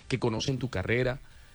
que conocen tu carrera.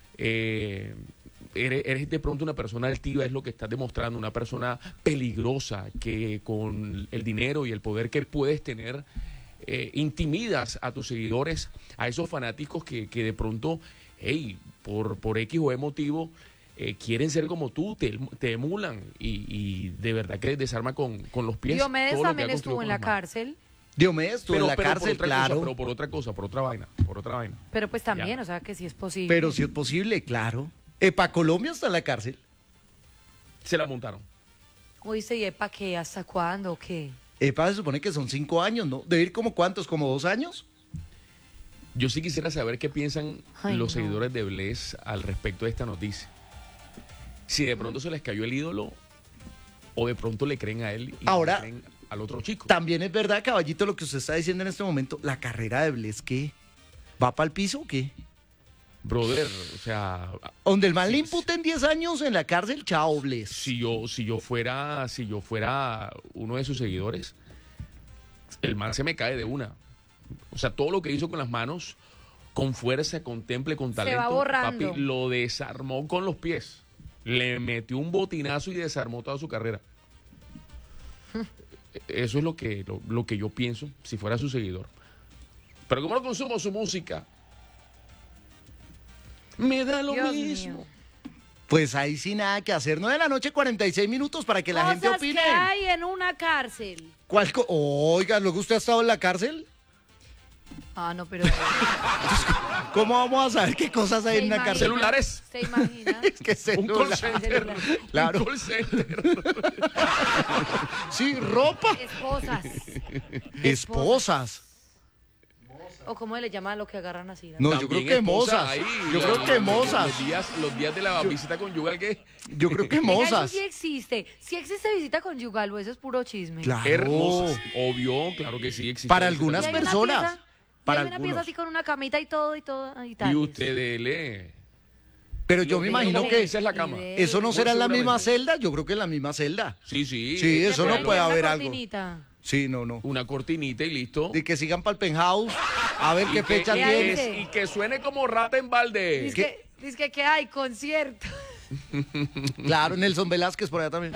Eres de pronto una persona altiva, es lo que estás demostrando, una persona peligrosa que con el dinero y el poder que puedes tener intimidas a tus seguidores, a esos fanáticos que de pronto, hey, por X o Y motivo, quieren ser como tú, te emulan y de verdad que desarma con los pies. Diomedes también estuvo en la cárcel. Diomedes estuvo en la cárcel, claro. Pero por otra cosa, por otra vaina. Pero pues también, Ya. o sea que sí es posible. Pero sí es posible, claro. ¿Epa Colombia está en la cárcel? Se la montaron. Oíste, ¿y para qué? ¿Hasta cuándo o qué? Epa se supone que son 5 años, ¿no? ¿Debe ir como cuántos? ¿Como 2 años? Yo sí quisiera saber qué piensan Ay, los no. seguidores de Bless al respecto de esta noticia. Si de pronto se les cayó el ídolo o de pronto le creen a él y Ahora, le creen al otro chico. También es verdad, caballito, lo que usted está diciendo en este momento, la carrera de Bless, ¿qué? ¿Va para el piso o qué? Brother, o sea, Donde el man le Sí, imputen 10 años en la cárcel, chao, Bless. si yo fuera uno de sus seguidores, el man se me cae de una. O sea, todo lo que hizo con las manos, con fuerza, con temple, con talento, va borrando. papi, lo desarmó con los pies. Le metió un botinazo y desarmó toda su carrera. Eso es lo que yo pienso si fuera su seguidor. Pero como no consumo su música, me da lo Dios mismo. mío. Pues ahí sí nada que hacer. 9 de la noche, 46 minutos para que la gente Cosas opine. que hay en una cárcel. Oiga, ¿luego usted ha estado en la cárcel? Ah, no, pero... ¿Cómo vamos a saber qué cosas hay ¿Se en una imagina? cárcel? Celulares. ¿Se imagina? Es que Un call celular. center. Claro. Un call center. Sí, ropa. Esposas. Esposas. ¿O cómo le llaman a lo que agarran así? No, yo También creo que esposa mozas. ahí, Yo creo que mozas. Los días de la visita conyugal que Yo creo que Venga, eso mozas. sí existe. Sí existe visita conyugal, o eso es puro chisme. Claro. hermosas. Obvio, claro que sí existe. Para visita algunas Y hay una personas. pieza- y Para hay una pieza algunos. así con una camita y todo y Y tal. usted dele. Pero yo me imagino que esa es la cama. eso no será en la misma seguramente. celda. Yo creo que en la misma celda. Sí, sí. Sí, Le eso no ponen puede una haber algo. cortinita. Sí, no. Una cortinita y listo. De que sigan para el penthouse. A ver qué Y que- fecha y tiene. que- Y que suene como rata en balde. Dice que hay concierto. Claro, Nelson Velázquez por allá también.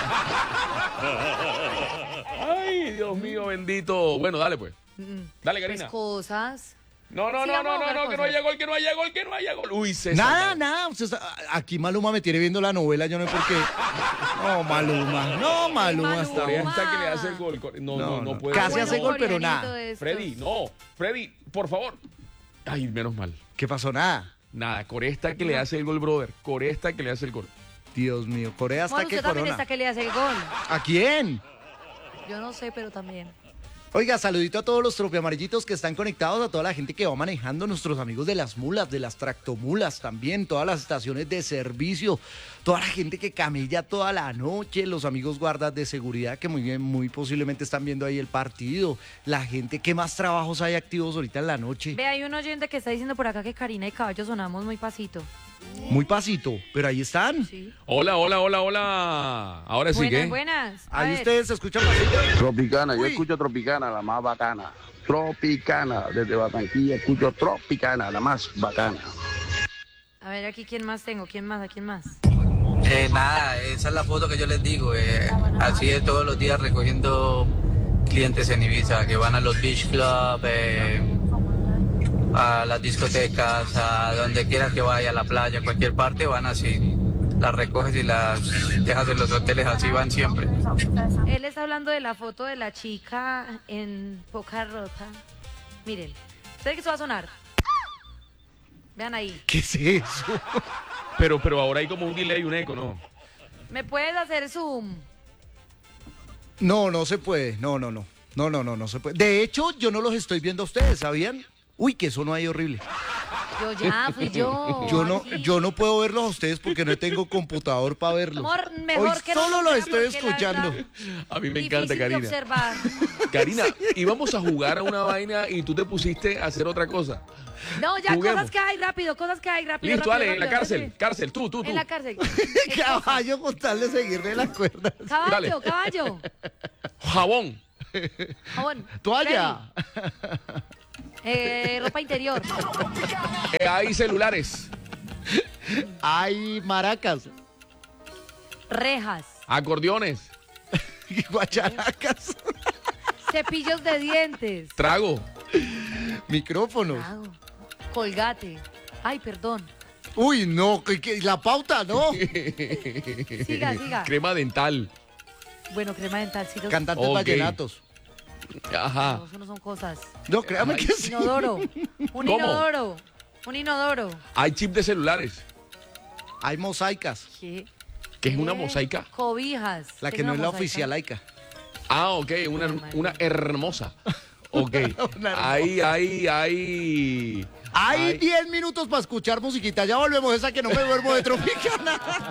Ay, Dios mío, bendito. Bueno, dale pues. Dale, Pues Karina. cosas. No, Sí, vamos a ver que no cosas. haya gol, que no haya gol, que no haya gol. Uy, César. Nada, no. nada. Aquí Maluma me tiene viendo la novela, yo no sé por qué. No, Maluma. No, Maluma. Maluma. está Corea bien. está que le hace el gol. No puede. Casi ser. hace No. gol, pero coreanito nada. de estos. Freddy, no. Freddy, por favor. Ay, menos mal. ¿Qué pasó? Nada. Nada, Corea está que le hace el gol, brother. Corea está que le hace el gol. Dios mío, Corea hasta Bueno, que usted también corona. está que le hace el gol. ¿A quién? Yo no sé, pero también. Oiga, saludito a todos los tropiamarillitos que están conectados, a toda la gente que va manejando, nuestros amigos de las mulas, de las tractomulas también, todas las estaciones de servicio, toda la gente que camella toda la noche, los amigos guardas de seguridad que muy bien, muy posiblemente están viendo ahí el partido, la gente, ¿qué más trabajos hay activos ahorita en la noche? Ve, hay un oyente que está diciendo por acá que Karina y Caballo sonamos muy pasito. Muy pasito, pero ahí están. Sí. Hola. Ahora sí Buenas, que. buenas. A Ahí ver. ustedes se escuchan pasito. Tropicana, yo Uy. escucho Tropicana, la más bacana. Tropicana, desde Barranquilla escucho Tropicana, la más bacana. A ver, aquí, ¿quién más tengo? ¿Quién más? ¿A quién más? Nada, esa es la foto que yo les digo. Así es todos los días recogiendo clientes en Ibiza que van a los beach club, a las discotecas, a donde quieras que vaya, a la playa, cualquier parte, van así. Las recoges y las dejas en los hoteles, así van siempre. Él está hablando de la foto de la chica en poca rota. Miren, ¿ustedes que eso va a sonar? Vean ahí. ¿Qué es eso? Pero ahora hay como un delay, un eco, ¿no? ¿Me puedes hacer zoom? No, no se puede, no se puede. De hecho, yo no los estoy viendo a ustedes, ¿sabían? Uy, que eso no hay horrible. Yo ya, fui yo. Yo no puedo verlos a ustedes porque no tengo computador para verlos. Amor, mejor Hoy que no solo nos los vean estoy porque la escuchando. verdad, A mí me difícil encanta, de Karina. observar. Karina, íbamos a jugar a una vaina y tú te pusiste a hacer otra cosa. No, ya, Juguemos. cosas que hay rápido. Listo, rápido, dale, en la rápido, cárcel. rápido. Cárcel, tú. En la cárcel. Caballo con tal de seguirle las cuerdas. Caballo, caballo. Jabón. Jabón. Toalla. Ropa interior. Hay celulares, Hay maracas, Rejas. acordeones, guacharacas, Cepillos de dientes. trago, micrófonos. Trago. Colgate. Ay, perdón. Uy, no, la pauta, no. Siga. crema dental. Bueno, crema dentalcito. Cantantes Ok. vallenatos. Ajá. No, eso no son cosas. No, créame que sí. Inodoro. Un ¿Cómo? inodoro. Un inodoro. Hay chip de celulares, Hay mosaicas. ¿Qué? que es una mosaica. Cobijas. La ¿Qué que es no una es la mosaica? oficial laica. Ah, ok, una hermosa. Ok. Una Hay Hay 10 minutos para escuchar musiquita. Ya volvemos, esa que no me duermo de Tropicana.